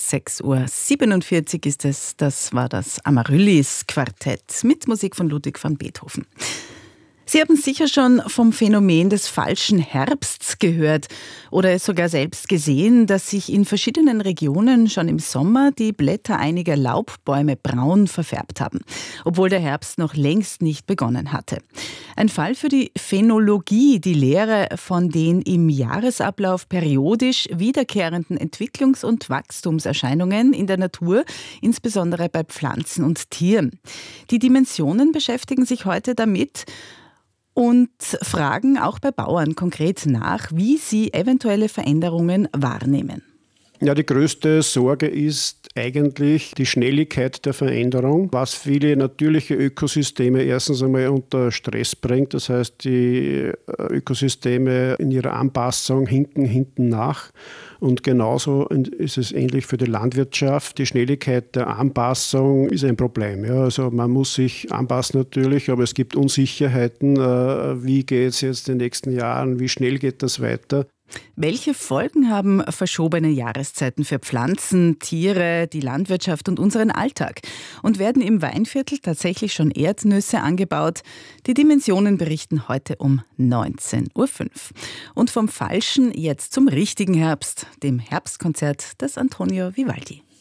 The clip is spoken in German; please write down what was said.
6:47 Uhr ist es. Das war das Amaryllis-Quartett mit Musik von Ludwig van Beethoven. Sie haben sicher schon vom Phänomen des falschen Herbsts gehört oder es sogar selbst gesehen, dass sich in verschiedenen Regionen schon im Sommer die Blätter einiger Laubbäume braun verfärbt haben, obwohl der Herbst noch längst nicht begonnen hatte. Ein Fall für die Phänologie, die Lehre von den im Jahresablauf periodisch wiederkehrenden Entwicklungs- und Wachstumserscheinungen in der Natur, insbesondere bei Pflanzen und Tieren. Die Dimensionen beschäftigen sich heute damit und fragen auch bei Bauern konkret nach, wie sie eventuelle Veränderungen wahrnehmen. Ja, die größte Sorge ist eigentlich die Schnelligkeit der Veränderung, was viele natürliche Ökosysteme erstens einmal unter Stress bringt. Das heißt, die Ökosysteme in ihrer Anpassung hinten nach. Und genauso ist es ähnlich für die Landwirtschaft. Die Schnelligkeit der Anpassung ist ein Problem. Ja, also man muss sich anpassen natürlich, aber es gibt Unsicherheiten. Wie geht es jetzt in den nächsten Jahren? Wie schnell geht das weiter? Welche Folgen haben verschobene Jahreszeiten für Pflanzen, Tiere, die Landwirtschaft und unseren Alltag? Und werden im Weinviertel tatsächlich schon Erdnüsse angebaut? Die Dimensionen berichten heute um 19:05 Uhr. Und vom falschen jetzt zum richtigen Herbst, dem Herbstkonzert des Antonio Vivaldi.